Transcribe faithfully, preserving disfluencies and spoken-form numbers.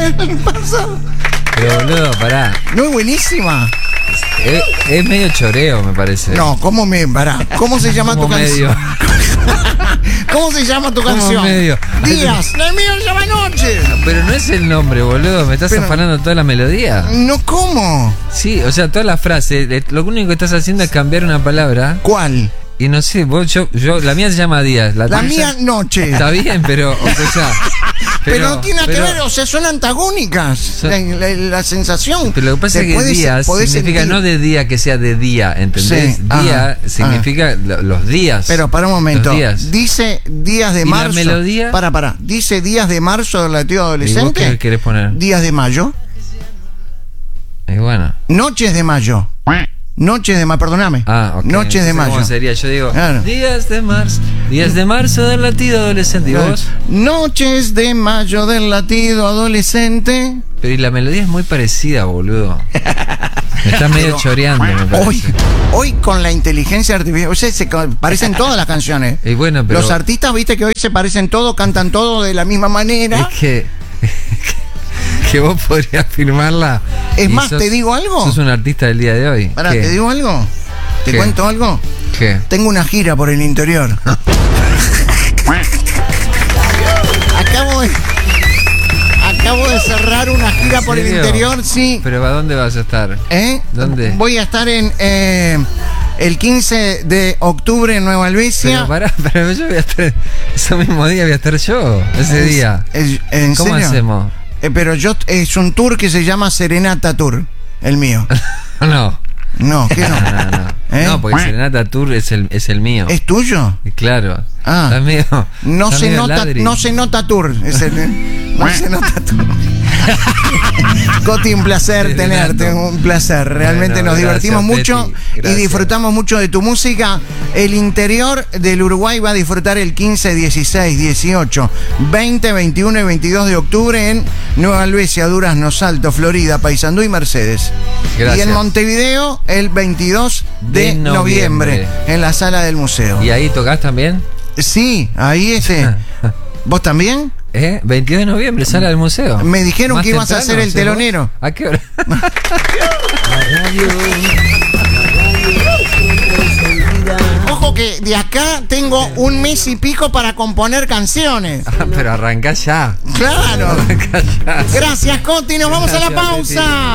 el pasado. Pero boludo, pará. ¿No es buenísima? Es, es medio choreo, me parece. No, ¿cómo me. Pará. ¿Cómo se llama tu medio. canción? ¿Cómo se llama tu Como canción? medio. Días. La mía se llama Noche. Pero no es el nombre, boludo. ¿Me estás Pero- afanando toda la melodía? No, ¿cómo? Sí, o sea, toda la frase. eh, Lo único que estás haciendo es cambiar una palabra. ¿Cuál? Y no sé, vos, yo, yo, la mía se llama Díaz. La, La tuya- mía, Noche. Está bien, pero, o sea. Pero, no tiene nada que pero- ver, o sea, son antagónicas. Son- la, la- la sensación. Pero lo que pasa Te es que puedes- días podés significa sentir. no de día que sea de día, ¿entendés? Sí, Día ajá, significa lo- los días. Pero para un momento. Los días. Dice días de ¿Y la marzo. melodía? Para, para. Dice días de marzo del latido ¿Y vos adolescente. qué querés poner? Días de mayo. Y bueno. Noches de mayo. Noches de mayo, perdóname. Ah, ok. Noches de No sé mayo. ¿Cómo sería? Yo digo, Claro. días de marzo. Días de marzo del latido adolescente. ¿Y vos? Noches de mayo del latido adolescente. Pero y la melodía es muy parecida, boludo. Me está medio Pero choreando, me parece. Hoy, hoy con la inteligencia artificial, o sea, se co- parecen todas las canciones. Y bueno, pero Los artistas, viste que hoy se parecen todos, cantan todo de la misma manera. es que que vos podrías firmarla. Es y más, sos- ¿te digo algo? Sos un artista del día de hoy. Pará, ¿Qué? ¿te digo algo? ¿Te ¿Qué? cuento algo? ¿Qué? Tengo una gira por el interior. Acabo de. Acabo de cerrar una gira ¿En por el serio? interior, sí. ¿Pero a dónde vas a estar? ¿Eh? ¿Dónde? Voy a estar en eh, el quince de octubre en Nueva Helvecia. Pero pará, pero yo voy a estar. Ese mismo día voy a estar yo. Ese ¿En- día. en- ¿En ¿Cómo serio? hacemos? Eh, pero yo es un tour que se llama Serenata Tour, el mío. No. No, ¿qué no? No, no, no. ¿Eh? No, porque Serenata Tour es el, es el mío. ¿Es tuyo? Y claro. Ah. Está medio- No está se medio nota, ladri. no se nota tour. Es el- no se nota tour. Coti, un placer Serenata. tenerte, un placer. Realmente Bueno, nos gracias, divertimos mucho Betty. y Gracias. disfrutamos mucho de tu música. El interior del Uruguay va a disfrutar el quince, dieciséis, dieciocho, veinte, veintiuno y veintidós de octubre en Nueva Helvecia, Durazno, Salto, Florida, Paysandú y Mercedes. Gracias. Y en Montevideo el veintidós de, De noviembre, noviembre. en la sala del museo. ¿Y ahí tocas también? Sí, ahí ese. ¿Vos también? ¿Eh? veintidós de noviembre, sala del museo. Me dijeron ¿Más que ibas a temprano, ser el ¿sé vos? telonero. ¿A qué hora? Ojo que de acá tengo un mes y pico para componer canciones. Ah, pero arrancá ya. Claro. Arrancá ya. Gracias, Coti. Nos vamos a la Gracias, Betty. pausa.